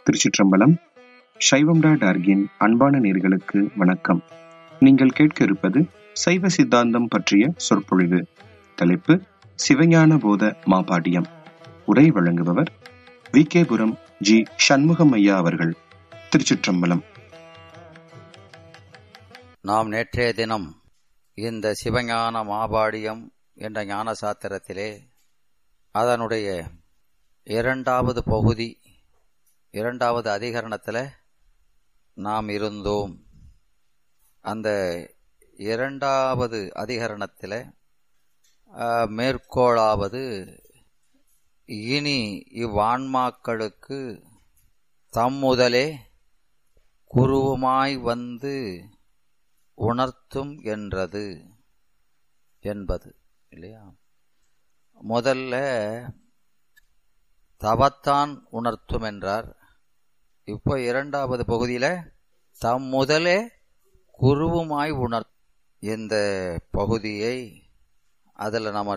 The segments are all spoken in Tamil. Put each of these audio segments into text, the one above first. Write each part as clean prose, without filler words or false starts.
திருச்சிற்றம்பலம். சைவம்.org-இன் அன்பான நேயர்களுக்கு வணக்கம். நீங்கள் கேட்க இருப்பது சைவ சித்தாந்தம் பற்றிய சொற்பொழிவு. தலைப்பு சிவஞான போத மாபாடியம். உரை வழங்குபவர் விகேபுரம் ஜி. சண்முகம் ஐயா அவர்கள். திருச்சிற்றம்பலம். நாம் நேற்றைய தினம் இந்த சிவஞான மாபாடியம் என்ற ஞான சாத்திரத்திலே அதனுடைய இரண்டாவது பகுதி, இரண்டாவது அதிகரணத்தில் நாம் இருந்தோம். அந்த இரண்டாவது அதிகரணத்தில் மேற்கோளாவது, இனி இவ்வான்மாக்களுக்கு தம்முதலே குருவுமாய் வந்து உணர்த்தும் என்றது என்பது இல்லையா. முதல்ல தவத்தான் உணர்த்தும் என்றார். இப்போ இரண்டாவது பகுதியில தம் முதலே குருவுமாய் இந்த பகுதியை அதில் நம்ம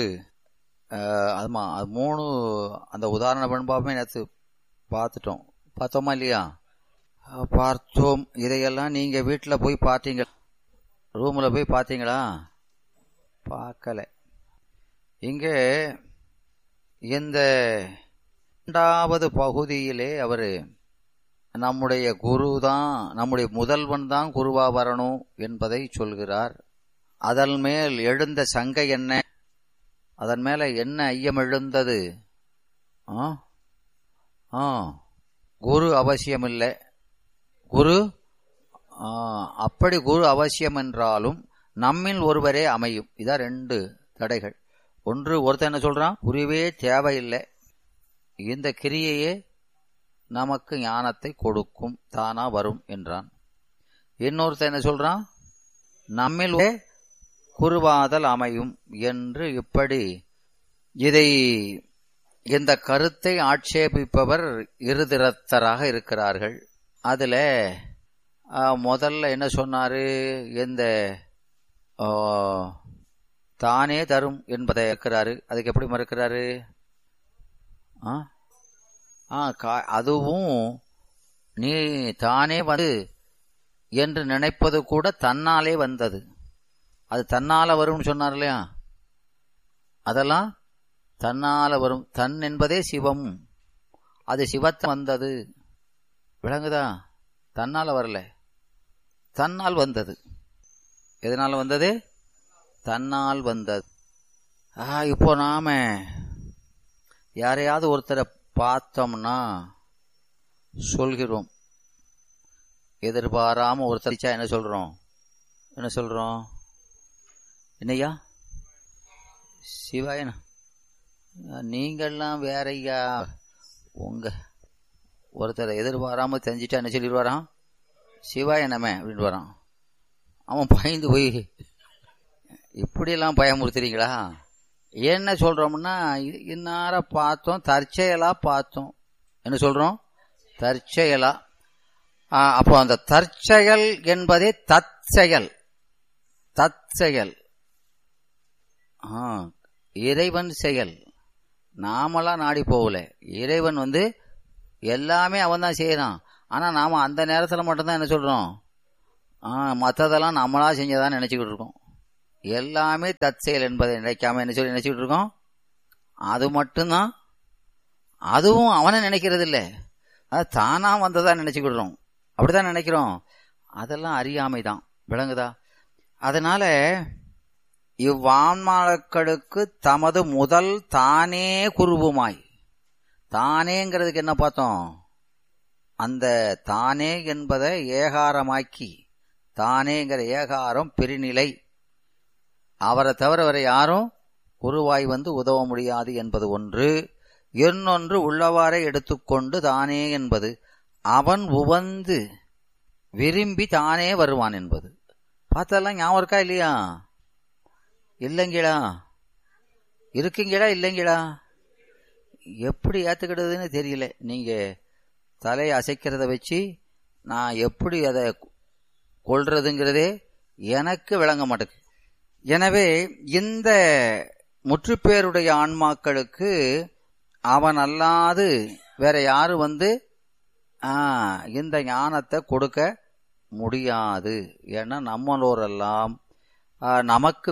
மூணு அந்த உதாரண பண்பாமே நேற்று பார்த்தோமா இல்லையா? பார்த்தோம். இதையெல்லாம் நீங்க வீட்டில் போய் பார்த்தீங்க, ரூமில் போய் பார்த்தீங்களா? பார்க்கல. இங்கே இந்த இரண்டாவது பகுதியிலே அவரு நம்முடைய குரு தான், நம்முடைய முதல்வன் தான் குருவா வரணும் என்பதை சொல்கிறார். அதன் மேல் எழுந்த சங்கை என்ன, அதன் மேல என்ன ஐயம் எழுந்தது? குரு அவசியமில்லை. குரு அப்படி குரு அவசியம் என்றாலும் நம்மில் ஒருவரே அமையும். இதான் ரெண்டு தடைகள். ஒன்று, ஒருத்தன் என்ன சொல்றான், குருவே தேவையில்லை, இந்த கிரியையே நமக்கு ஞானத்தை கொடுக்கும், தானா வரும் என்றான். இன்னொருத்தன் என்ன சொல்றான், நம்மில் குருவாதல் அமையும் என்று. இப்படி இந்த கருத்தை ஆட்சேபிப்பவர் இருதிரத்தராக இருக்கிறார்கள். அதுல முதல்ல என்ன சொன்னாரு, இந்த தானே தரும் என்பதை இருக்கிறாரு. அதுக்கு எப்படி மறுக்கிறாரு? அதுவும் நீ தானே வந்து என்று நினைப்பது கூட தன்னாலே வந்தது. அது தன்னால வரும்னு சொன்னார் இல்லையா? அதெல்லாம் தன்னால வரும். தன் என்பதே சிவம், அது சிவத்தை வந்தது. விளங்குதா? தன்னால வரல, தன்னால் வந்தது. எதனால வந்தது? தன்னால் வந்தது. இப்போ நாம யாரையாவது ஒருத்தரை பார்த்தோம்னா சொல்கிறோம், எதிர்பாராம ஒருத்தர் என்ன சொல்றோம்? என்னையா சிவாயனா, நீங்கள்லாம் வேறையா, உங்க ஒருத்தரை எதிர்பாராம தெரிஞ்சிட்டா என்ன சொல்லிட்டு வரான், சிவாயனமே அப்படின்னு வரான். அவன் பயந்து போய், இப்படியெல்லாம் பயமுறுத்துறீங்களா? என்ன சொல்றோம்னா, இன்னார பார்த்தோம், தற்செயலா பார்த்தோம். என்ன சொல்றோம்? தற்செயலா. அப்போ அந்த தற்செயல் என்பதே தற்செயல். இறைவன் செயல். நாமளா நாடி போகல. இறைவன் வந்து எல்லாமே அவன் தான் செய்யறான். ஆனா நாம அந்த நேரத்துல மட்டும்தான் என்ன சொல்றோம், மற்றதெல்லாம் நம்மளா செஞ்சதான் நினைச்சுக்கிட்டு இருக்கோம். எல்லாமே தற்செயல் என்பதை நினைக்காம என்ன சொல்லி நினைச்சுக்கிட்டு இருக்கோம், அது மட்டும்தான். அதுவும் அவனை நினைக்கிறது இல்லை, அது தானா வந்ததா நினைச்சுக்கிடுறோம். அப்படிதான் நினைக்கிறோம். அதெல்லாம் அறியாமை தான். விளங்குதா? அதனால இவ்வான்மாக்களுக்கு தமது முதல் தானே குருவுமாய். தானேங்கிறதுக்கு என்ன பார்த்தோம்? அந்த தானே என்பதை ஏகாரமாக்கி, தானேங்கிற ஏகாரம் பெருநிலை, அவரை தவிர வரை யாரும் குருவாய் வந்து உதவ முடியாது என்பது ஒன்று. இன்னொன்று, உள்ளவாரை எடுத்துக்கொண்டு தானே என்பது அவன் உவந்து விரும்பி தானே வருவான் என்பது. பார்த்தெல்லாம் ஞாபகம் இருக்கா இல்லையா? இல்லைங்களா? இருக்குங்களா? இல்லைங்களா? எப்படி ஏத்துக்கிடுதுன்னு தெரியல. நீங்க தலையை அசைக்கிறத வச்சு நான் எப்படி அதை கொள்றதுங்கிறதே எனக்கு விளங்க மாட்டேங்குது. எனவே இந்த முற்றுப்பேருடைய ஆன்மாக்களுக்கு அவன் அல்லாது வேற யாரு வந்து இந்த ஞானத்தை கொடுக்க முடியாது. ஏன்னா நம்மளோரெல்லாம் நமக்கு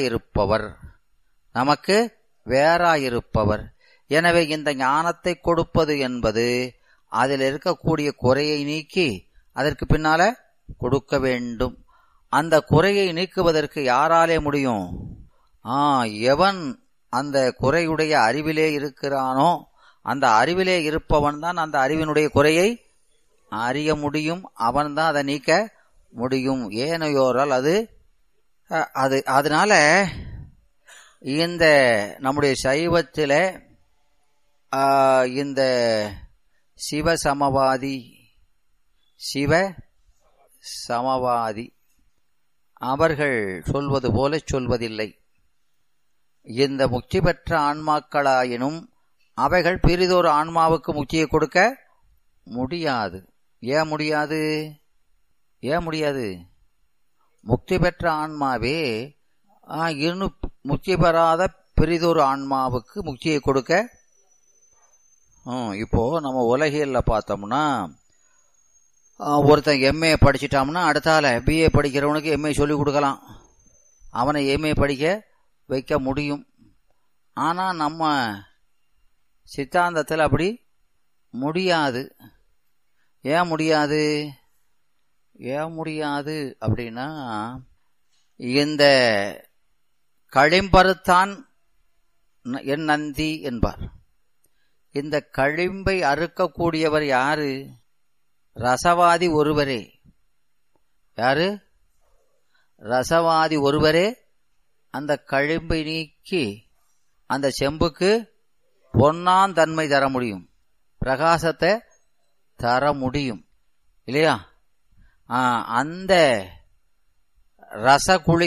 வேறாயிருப்பவர். எனவே இந்த ஞானத்தை கொடுப்பது என்பது அதில் இருக்கக்கூடிய குறையை நீக்கி அதற்கு பின்னால கொடுக்க வேண்டும். அந்த குறையை நீக்குவதற்கு யாராலே முடியும்? எவன் அந்த குறையுடைய அறிவிலே இருக்கிறானோ அந்த அறிவிலே இருப்பவன் தான் அந்த அறிவினுடைய குறையை அறிய முடியும். அவன் தான் அதை நீக்க முடியும். ஏனையோரால் அதனால இந்த நம்முடைய சைவத்தில இந்த சிவசமவாதி அவர்கள் சொல்வது போல சொல்வதில்லை. இந்த முக்தி பெற்ற ஆன்மாக்களாயினும் அவைகள் பிறிதொரு ஆன்மாவுக்கு முக்தியை கொடுக்க முடியாது. ஏன் முடியாது? முக்தி பெற்ற ஆன்மாவே இன்னும் முக்தி பெறாத பிறிதொரு ஆன்மாவுக்கு முக்தியை கொடுக்க. இப்போ நம்ம உலகியல்ல பார்த்தோம்னா ஒருத்தன் எம்ஏ படிச்சிட்டாம்னா அடுத்தால பிஏ படிக்கிறவனுக்கு எம்ஏ சொல்லிக் கொடுக்கலாம், அவனை எம்ஏ படிக்க வைக்க முடியும். ஆனா நம்ம சித்தாந்தத்தில் அப்படி முடியாது. ஏன் முடியாது அப்படின்னா, இந்த களிம்பறுத்தான் என் நந்தி என்பார். இந்த களிம்பை அறுக்கக்கூடியவர் யாரு? ரசவாதி ஒருவரே. யாரு? ரசவாதி ஒருவரே அந்த களிம்பை நீக்கி அந்த செம்புக்கு பொன்னான் தன்மை தர முடியும், பிரகாசத்தை தர முடியும் இல்லையா? அந்த ரச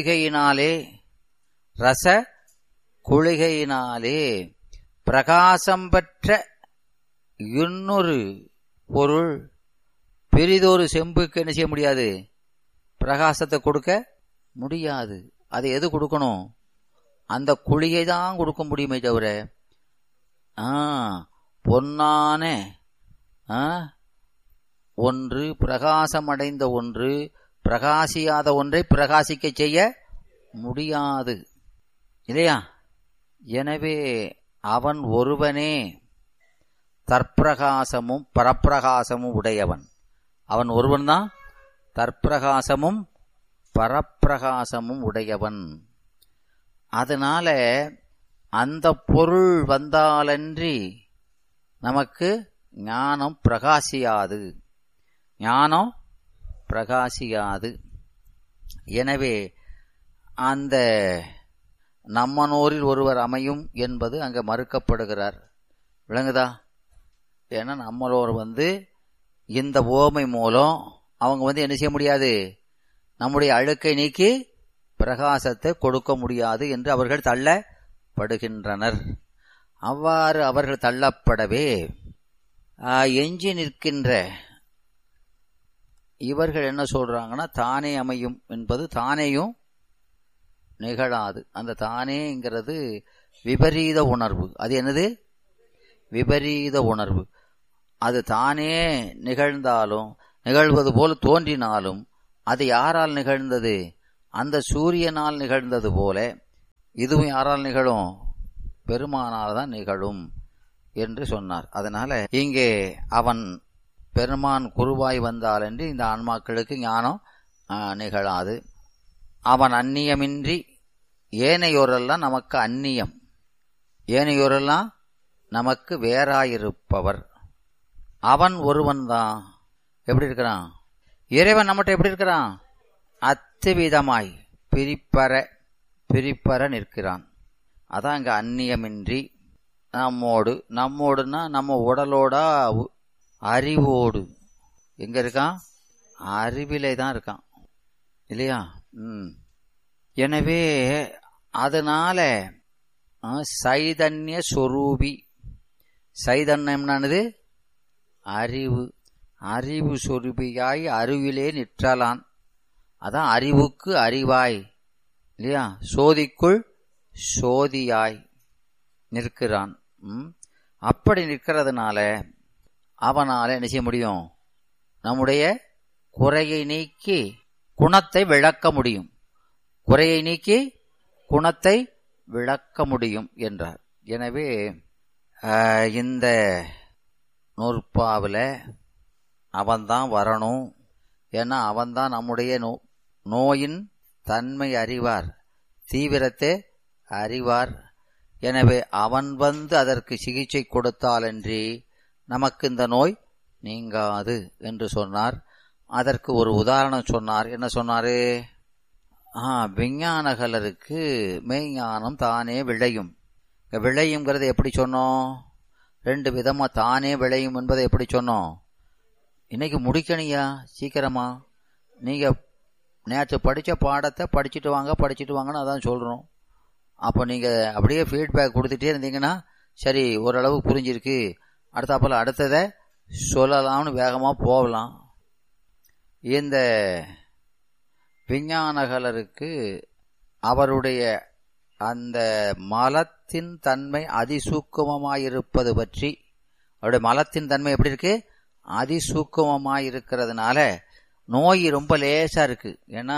குளிகையினாலே பிரகாசம் பெற்ற இன்னொரு பொருள் பெரிதொரு செம்புக்கு என்ன செய்ய முடியாது? பிரகாசத்தை கொடுக்க முடியாது. அது எது கொடுக்கணும்? அந்த குளிகை தான் கொடுக்க முடியுமே தவிர பொன்னான ஒன்று, பிரகாசமடைந்த ஒன்று, பிரகாசியாத ஒன்றை பிரகாசிக்க செய்ய முடியாது இல்லையா? எனவே அவன் ஒருவனே தற்பிரகாசமும் பரப்பிரகாசமும் உடையவன். அவன் ஒருவன் தான் தற்பிரகாசமும் பரப்பிரகாசமும் உடையவன். அதனால அந்த பொருள் வந்தாலன்றி நமக்கு ஞானம் பிரகாசியாது. எனவே அந்த நம்மனோரில் ஒருவர் அமையும் என்பது அங்க மறுக்கப்படுகிறார். விளங்குதா? ஏன்னா நம்மளோர் இந்த ஓமை மூலம் அவங்க என்ன செய்ய முடியாது? நம்முடைய அழுக்கை நீக்கி பிரகாசத்தை கொடுக்க முடியாது என்று அவர்கள் தள்ளப்படுகின்றனர். அவ்வாறு அவர்கள் தள்ளப்படவே எஞ்சி நிற்கின்ற இவர்கள் என்ன சொல்றாங்கன்னா, தானே அமையும் என்பது தானேயும் நிகழாது. அந்த தானேங்கிறது விபரீத உணர்வு. அது என்னது? விபரீத உணர்வு. அது தானே நிகழ்ந்தாலும், நிகழ்வது போல் தோன்றினாலும் அது யாரால் நிகழ்ந்தது? அந்த சூரியனால் நிகழ்ந்தது போல இதுவும் யாரால் நிகழும்? பெருமானால் தான் நிகழும் என்று சொன்னார். அதனால இங்கே அவன் பெருமான் குருவாய் வந்தாலன்றி இந்த ஆன்மாக்களுக்கு ஞானம் நிகழாது. அவன் அந்நியமின்றி ஏனையோரெல்லாம் நமக்கு அந்நியம், ஏனையோரெல்லாம் நமக்கு வேறாயிருப்பவர். அவன் ஒருவன் தான். எப்படி இருக்கிறான்? இறைவன் நம்மகிட்ட எப்படி இருக்கிறான்? அத்துவிதமாய் பிரிப்பற நிற்கிறான். அதான் இங்க அந்நியமின்றி நம்மோடுன்னா நம்ம உடலோட அறிவோடு எங்க இருக்கான்? அறிவிலே தான் இருக்கான் இல்லையா? எனவே அதனால சைதன்ய சொரூபி, சைதன்யம்னானது அறிவு சொரூபியாய் அறிவிலே நிற்றலான். அதான் அறிவுக்கு அறிவாய் இல்லையா? சோதிக்குள் சோதியாய் நிற்கிறான். அப்படி நிற்கிறதுனால அவனால என்ன செய்ய முடியும்? நம்முடைய குறையை நீக்கி குணத்தை விளக்க முடியும். குறையை நீக்கி குணத்தை விளக்க முடியும் என்றார். எனவே இந்த நூற்பாவில் அவன்தான் வரணும். ஏன்னா அவன்தான் நம்முடைய நோயின் தன்மை அறிவார், தீவிரத்தை அறிவார். எனவே அவன் வந்து அதற்கு சிகிச்சை கொடுத்தாலன்றி நமக்கு இந்த நோய் நீங்காது என்று சொன்னார். அதற்கு ஒரு உதாரணம் சொன்னார். என்ன சொன்னாரு? விஞ்ஞானகலருக்கு மெய்ஞானம் தானே விளையும். விளையுங்கிறத எப்படி சொன்னோம்? 2 விதமா தானே விளையும் என்பதை எப்படி சொன்னோம்? இன்னைக்கு முடிக்கணியா சீக்கிரமா, நீங்க நேற்று படிச்ச பாடத்தை படிச்சுட்டு வாங்கன்னு அதான் சொல்றோம். அப்போ நீங்க அப்படியே ஃபீட்பேக் கொடுத்துட்டே இருந்தீங்கன்னா சரி ஓரளவு புரிஞ்சிருக்கு, அடுத்தாப்புல அடுத்ததை சொல்லலாம்னு வேகமா போகலாம். இந்த விஞ்ஞானகலருக்கு அவருடைய அந்த மலத்தின் தன்மை அதிசூக்குமமாயிருப்பது பற்றி, அவருடைய மலத்தின் தன்மை எப்படி இருக்கு? அதிசூக்குமமாயிருக்கிறதுனால நோய் ரொம்ப லேசா இருக்கு. ஏன்னா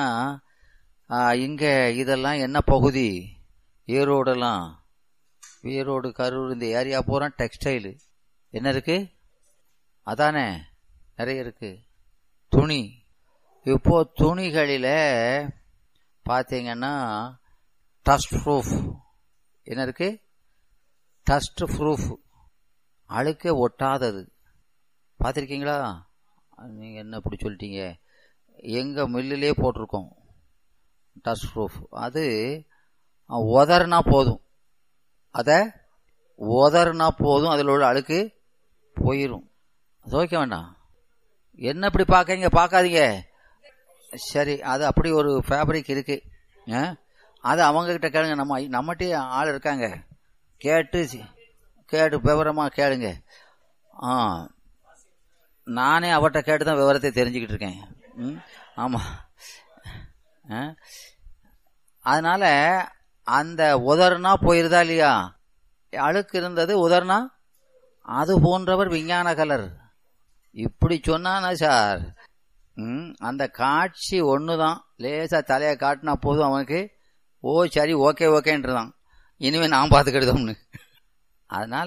இங்க இதெல்லாம் என்ன பகுதி? ஈரோடெல்லாம், ஈரோடு கரூர் இந்த ஏரியா பூரா டெக்ஸ்டைலு என்ன இருக்கு? அதானே நிறைய இருக்கு. துணி. இப்போ துணிகளில பார்த்தீங்கன்னா டஸ்ட் ப்ரூஃப் என்ன இருக்கு? டஸ்ட் ப்ரூஃப், அழுக்க ஒட்டாதது. பார்த்துருக்கீங்களா? நீங்கள் என்ன இப்படி சொல்லிட்டீங்க? எங்கள் மில்லிலே போட்டிருக்கோம் டஸ்ட் ப்ரூஃப். அது உதறினா போதும், அதை உதறினா போதும், அதில் உள்ள அழுக்கு போயிடும். துவைக்க வேண்டாம். என்ன இப்படி பார்க்கறீங்க? பார்க்காதீங்க. சரி, அது அப்படி ஒரு ஃபேப்ரிக் இருக்கு. அது அவங்ககிட்ட கேளுங்க. நம்மகிட்டே ஆள் இருக்காங்க, கேட்டு விவரமா கேளுங்க. நானே அவர்கிட்ட கேட்டு தான் விவரத்தை தெரிஞ்சுக்கிட்டு இருக்கேன். ஆமா. அதனால அந்த உதறுனா போயிருதா இல்லையா? அழுக்கு இருந்தது உதறுனா, அது போன்றவர் விஞ்ஞானகலர். இப்படி சொன்னானா சார், அந்த காட்சி ஒண்ணுதான். லேசா தலையை காட்டினா போதும் அவனுக்கு, ஓ சரி ஓகேன்றதான், இனிமே நான் பார்த்துக்கிடுதோம்னு. அதனால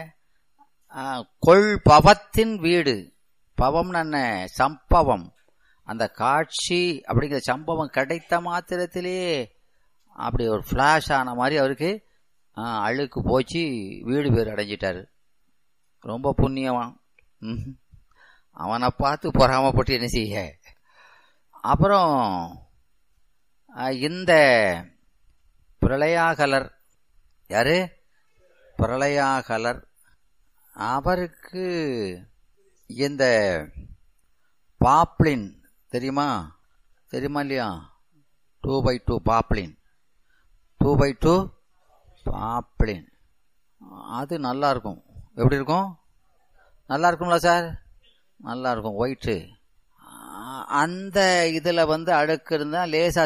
கொள் பவத்தின் வீடு, பவம் என்ன? சம்பவம். அந்த காட்சி அப்படிங்கிற சம்பவம் கிடைத்த மாத்திரத்திலே அப்படி ஒரு பிளாஷ் ஆன மாதிரி அவருக்கு அழுக்கு போச்சு, வீடு பேர் அடைஞ்சிட்டாரு. ரொம்ப புண்ணியவான். அவனை பார்த்து பொறாமப்பட்டு என்ன செய்ய. அப்புறம் இந்த பிரளயாகலர் யாரு? பிரளயாகலர். அவருக்கு இந்த பாப்ளின் தெரியுமா இல்லையா? 2x2 poplin, 2x2 poplin. அது நல்லா இருக்கும். எப்படி இருக்கும்? நல்லா இருக்கும்ல சார்? நல்லா இருக்கும், ஒயிட்டு. அந்த இதுல வந்து அழுக்கு இருந்தா லேசா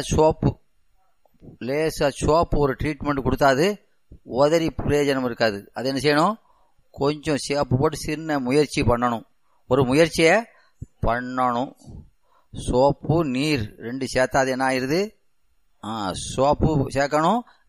சோப்பு ஒரு ட்ரீட்மெண்ட் கொடுத்தாது உதறி பிரயோஜனம் இருக்காது. அது என்ன செய்யணும்? கொஞ்சம் சோப்பு போட்டு சின்ன முயற்சி பண்ணணும். ஒரு முயற்சியை பண்ணணும். சோப்பு நீர் 2 சேர்த்தாது என்ன ஆயிருது? சோப்பு சேர்க்கணும்,